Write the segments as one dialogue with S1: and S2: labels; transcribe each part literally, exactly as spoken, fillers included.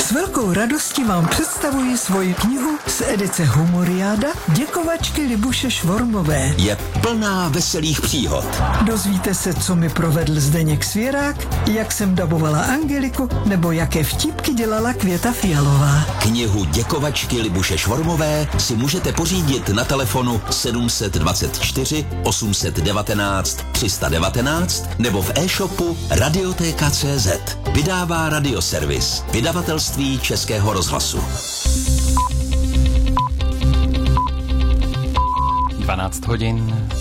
S1: S velkou radostí vám představuji svoji knihu z edice Humoriáda Děkovačky Libuše Švormové.
S2: Je plná veselých příhod.
S1: Dozvíte se, co mi provedl Zdeněk Svěrák, jak jsem dabovala Angeliku, nebo jaké vtípky dělala Květa Fialová.
S2: Knihu Děkovačky Libuše Švormové si můžete pořídit na telefonu sedm dvacet čtyři osm devatenáct tři sta devatenáct nebo v e-shopu Radiotéka tečka cé zet. Vydává Radioservis, vydavatelství Českého rozhlasu.
S3: dvanáct hodin.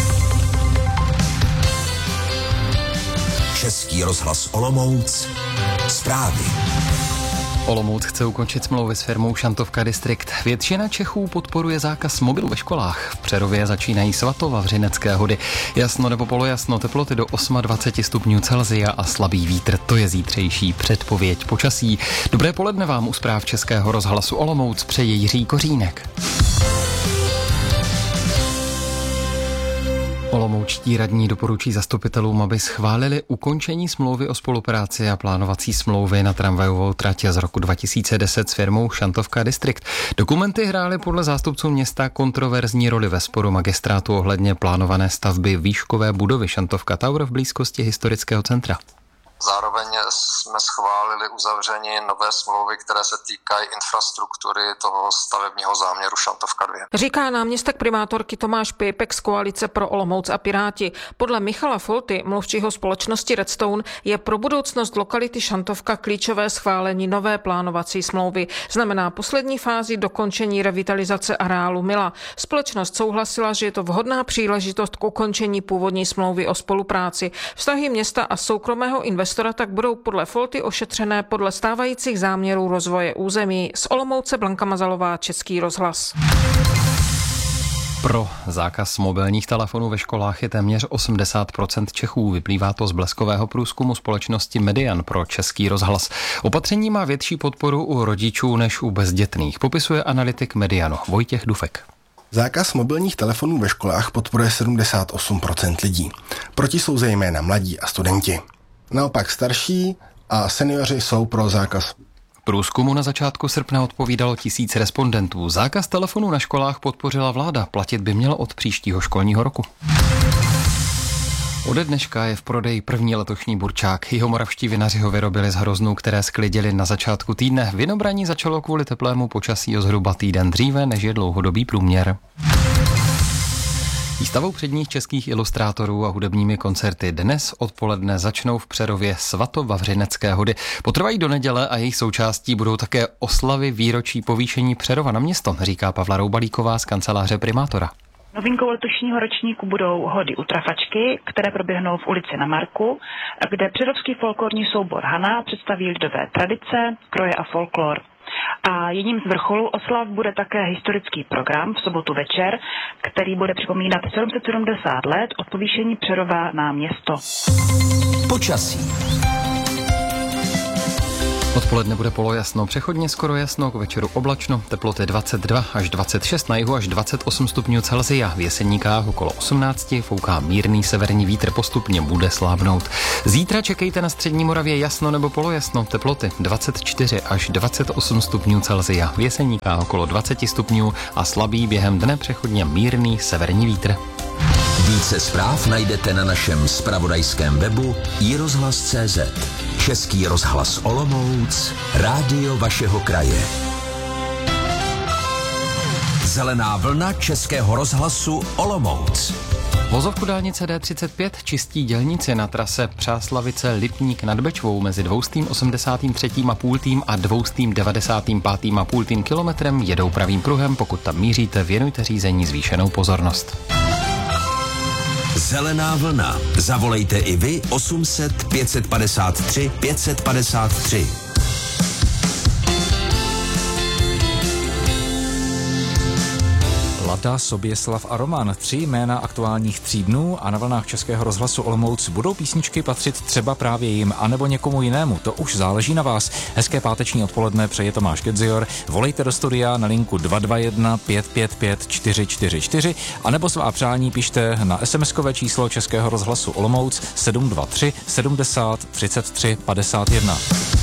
S2: Český rozhlas Olomouc. Zprávy.
S3: Olomouc chce ukončit smlouvy s firmou Šantovka District. Většina Čechů podporuje zákaz mobilů ve školách. V Přerově začínají svatovavřinecké hody. Jasno nebo polojasno, teploty do dvacet osm stupňů Celsia a slabý vítr. To je zítřejší předpověď počasí. Dobré poledne vám u zpráv Českého rozhlasu Olomouc přeje Jiří Kořínek. Olomoučtí radní doporučí zastupitelům, aby schválili ukončení smlouvy o spolupráci a plánovací smlouvy na tramvajovou trať z roku dva tisíce deset s firmou Šantovka District. Dokumenty hrály podle zástupců města kontroverzní roli ve sporu magistrátu ohledně plánované stavby výškové budovy Šantovka Tower v blízkosti historického centra.
S4: Zároveň jsme schválili uzavření nové smlouvy, které se týkají infrastruktury toho stavebního záměru Šantovka dva.
S5: Říká náměstek primátorky Tomáš Pípek z Koalice pro Olomouc a Piráti. Podle Michala Folty, mluvčího společnosti Redstone, je pro budoucnost lokality Šantovka klíčové schválení nové plánovací smlouvy. Znamená poslední fázi dokončení revitalizace areálu Mila. Společnost souhlasila, že je to vhodná příležitost k ukončení původní smlouvy o spolupráci. Vztahy města a soukromého investora tak budou podle Folty ošetřené podle stávajících záměrů rozvoje území. Z Olomouce Blanka Mazalová, Český rozhlas.
S3: Pro zákaz mobilních telefonů ve školách je téměř osmdesát procent Čechů. Vyplývá to z bleskového průzkumu společnosti Median pro Český rozhlas. Opatření má větší podporu u rodičů než u bezdětných, popisuje analytik Medianu Vojtěch Dufek.
S6: Zákaz mobilních telefonů ve školách podporuje sedmdesát osm procent lidí. Proti jsou zejména mladí a studenti. Naopak starší a seniori jsou pro zákaz.
S3: Průzkumu na začátku srpna odpovídalo tisíc respondentů. Zákaz telefonů na školách podpořila vláda. Platit by mělo od příštího školního roku. Ode dneška je v prodeji první letošní burčák. Jihomoravští vinaři ho vyrobili z hroznů, které sklidili na začátku týdne. Vinobraní začalo kvůli teplému počasí o zhruba týden dříve, než je dlouhodobý průměr. Výstavou předních českých ilustrátorů a hudebními koncerty dnes odpoledne začnou v Přerově svatovavřinecké hody. Potrvají do neděle a jejich součástí budou také oslavy výročí povýšení Přerova na město, říká Pavla Roubalíková z kanceláře primátora.
S7: Novinkou letošního ročníku budou hody u Trafačky, které proběhnou v ulici Na Marku, kde přerovský folklorní soubor Hana představí lidové tradice, kroje a folklor. A jedním z vrcholů oslav bude také historický program v sobotu večer, který bude připomínat sedm set sedmdesát let od povýšení Přerova na město.
S2: Počasí.
S3: Odpoledne bude polojasno, přechodně skoro jasno, k večeru oblačno, teploty dvacet dva až dvacet šest, na jihu až dvacet osm stupňů Celsia, v Jeseníkách okolo osmnáct, fouká mírný severní vítr, postupně bude slábnout. Zítra čekejte na střední Moravě jasno nebo polojasno, teploty dvacet čtyři až dvacet osm stupňů Celsia, v Jeseníkách okolo dvacet stupňů a slabý během dne přechodně mírný severní vítr.
S2: Více zpráv najdete na našem zpravodajském webu i rozhlas tečka cé zet. Český rozhlas Olomouc, rádio vašeho kraje. Zelená vlna Českého rozhlasu Olomouc.
S3: Vozovku dálnice D třicet pět čistí dělníci na trase Přáslavice Lipník nad Bečvou mezi dvoustým osmdesátým třetím a půl tým a dvoustým devadesátým pátým a půl tým kilometrem jedou pravým pruhem. Pokud tam míříte, věnujte řízení zvýšenou pozornost.
S2: Zelená vlna. Zavolejte i vy osm set pět padesát tři pět padesát tři.
S8: Lada, Soběslav a Roman, tři jména aktuálních tří dnů a na vlnách Českého rozhlasu Olomouc budou písničky patřit třeba právě jim anebo někomu jinému, to už záleží na vás. Hezké páteční odpoledne přeje Tomáš Kedzior, volejte do studia na linku dva dva jedna pět pět pět čtyři čtyři čtyři anebo svá přání pište na SMSkové číslo Českého rozhlasu Olomouc sedm dva tři sedmdesát třicet tři padesát jedna.